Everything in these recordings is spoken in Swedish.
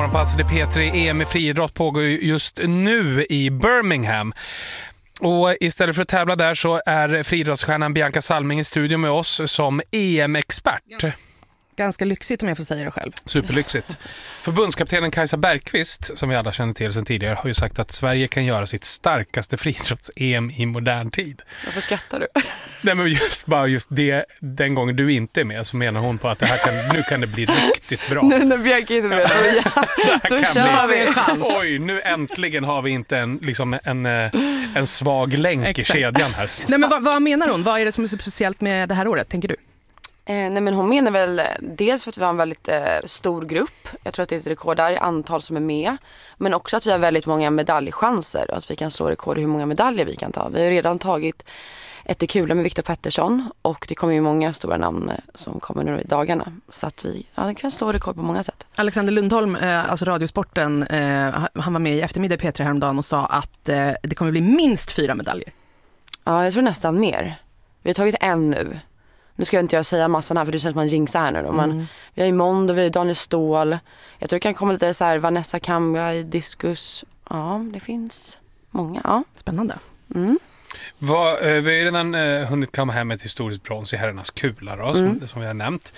Morgonpass, det P3 EM i friidrott pågår just nu i Birmingham. Och istället för att tävla där så är friidrottsstjärnan Bianca Salming i studion med oss som EM-expert. Ja. Ganska lyxigt om jag får säga det själv. Superlyxigt. Förbundskaptenen Kajsa Bergqvist, som vi alla känner till sedan tidigare, har ju sagt att Sverige kan göra sitt starkaste friidrotts-EM i modern tid. Varför skrattar du? Nej, men just det, den gången du inte är med så menar hon på att det här nu kan det bli riktigt bra. Nu när Bianca inte är med, då kör vi en chans. Oj, nu äntligen har vi inte en svag länk i kedjan här. Nej, men vad menar hon? Vad är det som är så speciellt med det här året, tänker du? Nej, men hon menar väl dels för att vi har en väldigt stor grupp. Jag tror att det är ett rekord där i antal som är med. Men också att vi har väldigt många medaljchanser och att vi kan slå rekord i hur många medaljer vi kan ta. Vi har redan tagit ett i kula med Viktor Pettersson och det kommer ju många stora namn som kommer nu i dagarna. Så att vi kan slå rekord på många sätt. Alexander Lundholm, alltså Radiosporten, han var med i eftermiddag i P3 häromdagen och sa att det kommer bli minst 4 medaljer. Ja, jag tror nästan mer. Vi har tagit en nu. Nu ska jag inte säga massan här för det känns som man jinxar här nu då. Men vi har ju Mond och vi har Daniel Ståhl. Jag tror det kan komma lite så här Vanessa Kambra i diskus. Ja, det finns många. Ja. Spännande. Vi har redan hunnit komma hem med ett historiskt brons i herrarnas kula då, som vi har nämnt.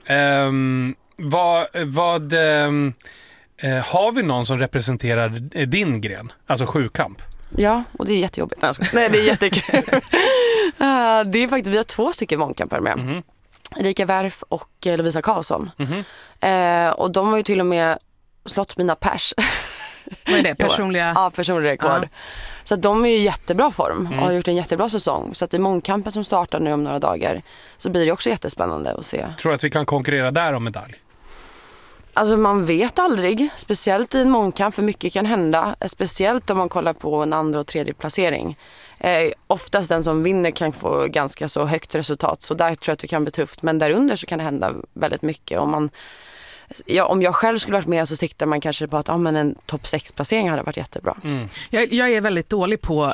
Har vi någon som representerar din gren? Alltså sjukamp? Ja, och det är jättejobbigt. Nej, det är jättekul. Det är faktiskt, vi har 2 stycken mångkampare med. Erika Werf och Lovisa Karlsson. Och de har ju till och med slått mina pers. Vad är det? Personliga? Ja, personliga rekord. Så att de är ju i jättebra form och har gjort en jättebra säsong. Så att i mångkampen som startar nu om några dagar så blir det också jättespännande att se. Tror du att vi kan konkurrera där om medalj? Alltså man vet aldrig, speciellt i en mångkamp, för mycket kan hända. Speciellt om man kollar på en andra och tredje placering. Oftast den som vinner kan få ganska så högt resultat. Så där tror jag att det kan bli tufft. Men där under så kan det hända väldigt mycket. Om jag själv skulle varit med så siktar man kanske på att en topp 6-placering hade varit jättebra. Jag är väldigt dålig på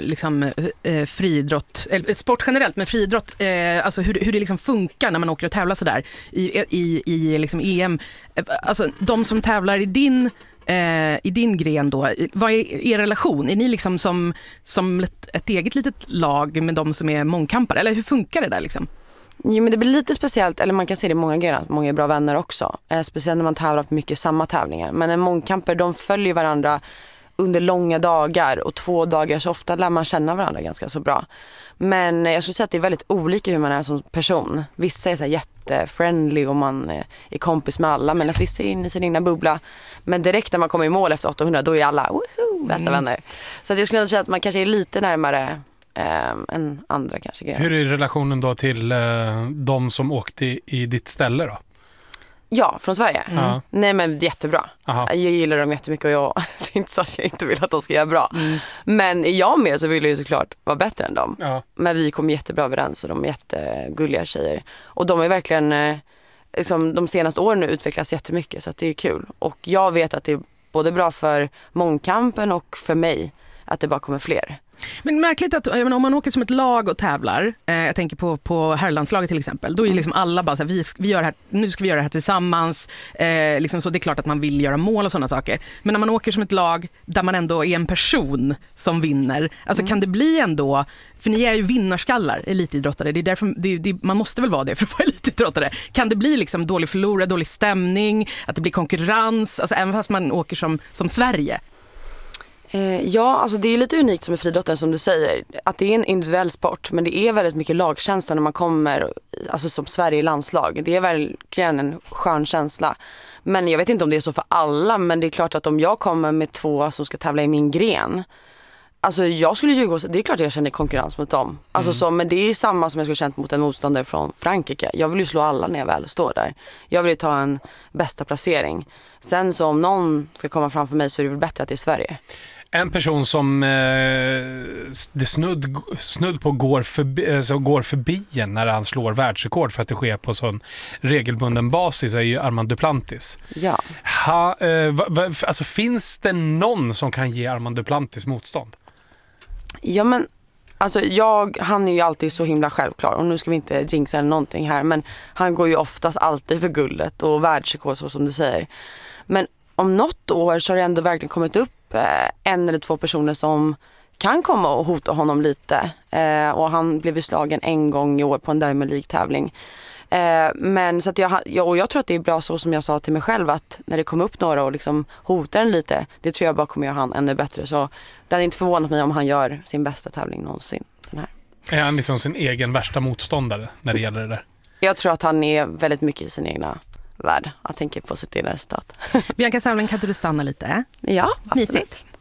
friidrott, sport generellt, men friidrott, alltså hur det liksom funkar när man åker och tävlar sådär i liksom EM. Alltså de som tävlar i din gren då, vad är er relation? Är ni liksom som ett eget litet lag med de som är mångkampare? Eller hur funkar det där liksom? Jo, men det blir lite speciellt, eller man kan se det i många grenar, många är bra vänner också. Speciellt när man tävlar på mycket samma tävlingar. Men en mångkamper, de följer varandra under långa dagar och 2 dagar så ofta lär man känna varandra ganska så bra. Men jag skulle säga att det är väldigt olika hur man är som person. Vissa är så här jättefriendly och man är kompis med alla, men vissa är inne i sin egna bubbla. Men direkt när man kommer i mål efter 800 då är alla bästa vänner. Så att jag skulle säga att man kanske är lite närmare än andra kanske grejer. Hur är relationen då till de som åkte i ditt ställe då? Ja, från Sverige. Nej, men jättebra. Jag gillar dem jättemycket och det är inte så att jag inte vill att de ska göra bra. Men är jag med så vill jag ju såklart vara bättre än dem. Men vi kommer jättebra överens och de är jättegulliga tjejer. Och de är verkligen, liksom, de senaste åren nu utvecklas jättemycket så att det är kul. Och jag vet att det är både bra för mångkampen och för mig att det bara kommer fler. Men märkligt att om man åker som ett lag och tävlar, jag tänker på herrlandslaget till exempel, då är liksom alla bara så här, vi gör det här, nu ska vi göra det här tillsammans, liksom så det är klart att man vill göra mål och sådana saker. Men när man åker som ett lag där man ändå är en person som vinner, alltså kan det bli ändå, för ni är ju vinnarskallar, elitidrottare, det är därför man måste väl vara det för att vara elitidrottare. Kan det bli liksom dålig förlorare, dålig stämning, att det blir konkurrens, alltså även fast man åker som Sverige? Ja, alltså det är lite unikt som är friidrottare som du säger, att det är en individuell sport, men det är väldigt mycket lagkänsla när man kommer, alltså som Sverige i landslag. Det är verkligen en skön känsla. Men jag vet inte om det är så för alla, men det är klart att om jag kommer med 2 som ska tävla i min gren, alltså jag skulle ljuga, det är klart att jag känner konkurrens mot dem. Alltså men det är samma som jag skulle känt mot en motståndare från Frankrike. Jag vill ju slå alla när jag väl står där. Jag vill ju ta en bästa placering. Sen så om någon ska komma framför mig så är det väl bättre att det är Sverige. En person som det snudd på går förbi när han slår världsrekord för att det sker på sån regelbunden basis är ju Armand Duplantis. Ja. Alltså finns det någon som kan ge Armand Duplantis motstånd? Ja, men alltså han är ju alltid så himla självklar, och nu ska vi inte jinxa eller någonting här, men han går ju oftast alltid för guldet och världsrekord så som du säger. Men om något år så har det ändå verkligen kommit upp en eller två personer som kan komma och hota honom lite. Och han blev slagen en gång i år på en Diamond League-tävling. Men så att jag tror att det är bra så som jag sa till mig själv, att när det kommer upp några och liksom hotar en lite, det tror jag bara kommer göra han ännu bättre. Så det hade inte förvånat mig om han gör sin bästa tävling någonsin. Den här. Är han liksom sin egen värsta motståndare när det gäller det där? Jag tror att han är väldigt mycket i sin egna värld. Jag tänker på sitt egna resultat. Bianca Salming, kan inte du stanna lite? Ja, absolut. Mysigt.